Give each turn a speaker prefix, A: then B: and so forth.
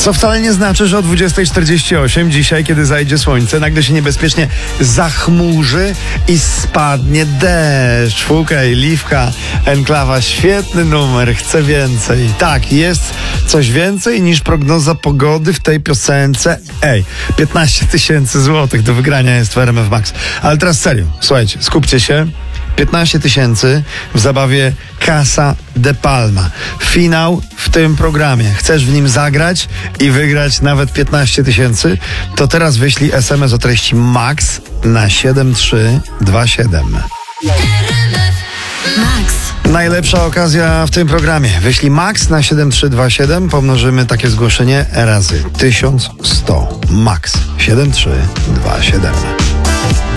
A: Co wcale nie znaczy, że o 20:48 dzisiaj, kiedy zajdzie słońce, nagle się niebezpiecznie zachmurzy i spadnie deszcz. Fukaj, Liwka, Enklawa, świetny numer, chcę więcej. Tak, jest coś więcej niż prognoza pogody w tej piosence. 15 000 złotych do wygrania jest w RMF Max. Ale teraz serio, słuchajcie, skupcie się. 15 000 w zabawie Casa de Palma. Finał w tym programie. Chcesz w nim zagrać i wygrać nawet 15 000? To teraz wyślij SMS o treści MAX na 7327.
B: Max.
A: Najlepsza okazja w tym programie. Wyślij MAX na 7327. Pomnożymy takie zgłoszenie razy 1100. MAX 7327.